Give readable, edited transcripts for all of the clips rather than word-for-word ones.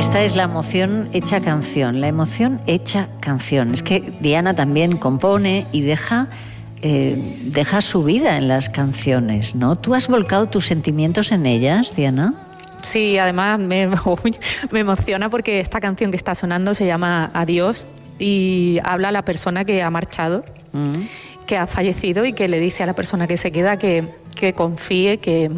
Esta es la emoción hecha canción, la emoción hecha canción. Es que Diana también compone y deja su vida en las canciones, ¿no? ¿Tú has volcado tus sentimientos en ellas, Diana? Sí, además me emociona porque esta canción que está sonando se llama Adiós y habla a la persona que ha marchado, que ha fallecido y que le dice a la persona que se queda que confíe,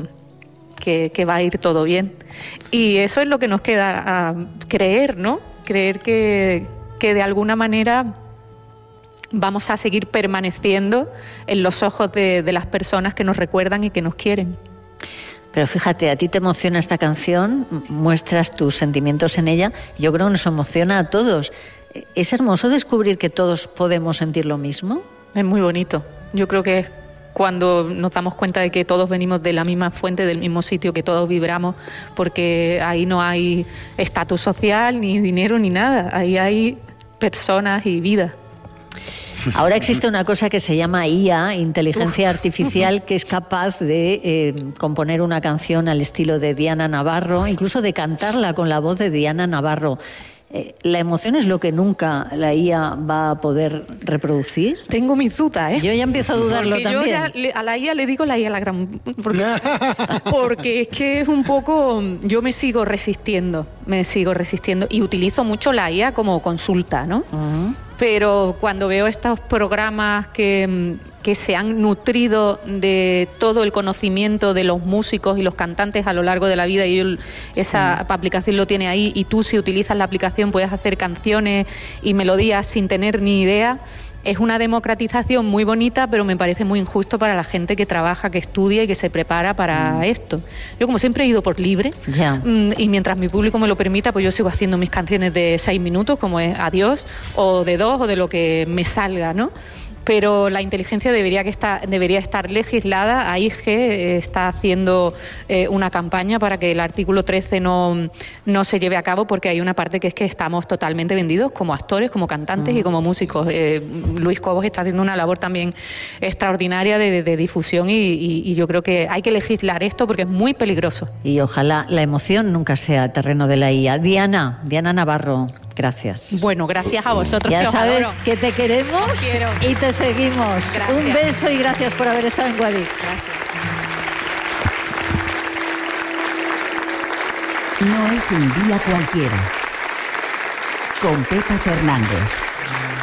que va a ir todo bien. Y eso es lo que nos queda a creer, ¿no? Creer que de alguna manera vamos a seguir permaneciendo en los ojos de las personas que nos recuerdan y que nos quieren. Pero fíjate, a ti te emociona esta canción, muestras tus sentimientos en ella, yo creo que nos emociona a todos. ¿Es hermoso descubrir que todos podemos sentir lo mismo? Es muy bonito. Yo creo que es cuando nos damos cuenta de que todos venimos de la misma fuente, del mismo sitio, que todos vibramos, porque ahí no hay estatus social, ni dinero, ni nada. Ahí hay personas y vida. Ahora existe una cosa que se llama IA, inteligencia artificial, que es capaz de componer una canción al estilo de Diana Navarro, incluso de cantarla con la voz de Diana Navarro. ¿La emoción es lo que nunca la IA va a poder reproducir? Tengo mis dudas, ¿eh? Yo ya empiezo a dudarlo porque también. Yo ya a la IA le digo la IA la gran... Porque es que es un poco... Yo me sigo resistiendo y utilizo mucho la IA como consulta, ¿no? Pero cuando veo estos programas que se han nutrido de todo el conocimiento de los músicos y los cantantes a lo largo de la vida, y esa aplicación lo tiene ahí, y tú, si utilizas la aplicación, puedes hacer canciones y melodías sin tener ni idea. Es una democratización muy bonita, pero me parece muy injusto para la gente que trabaja, que estudia y que se prepara para esto. Yo, como siempre, he ido por libre, y mientras mi público me lo permita, pues yo sigo haciendo mis canciones de 6 minutos, como es Adiós, o de 2, o de lo que me salga, ¿no? Pero la inteligencia debería estar legislada. AIGE está haciendo una campaña para que el artículo 13 no se lleve a cabo, porque hay una parte que es que estamos totalmente vendidos como actores, como cantantes y como músicos. Luis Cobos está haciendo una labor también extraordinaria de difusión, y yo creo que hay que legislar esto porque es muy peligroso. Y ojalá la emoción nunca sea terreno de la IA. Diana Navarro, gracias. Bueno, gracias a vosotros. Ya que sabes os adoro. que te queremos y te seguimos. Gracias. Un beso y gracias por haber estado en Guadix. Gracias. No es un día cualquiera. Con Pepa Fernández.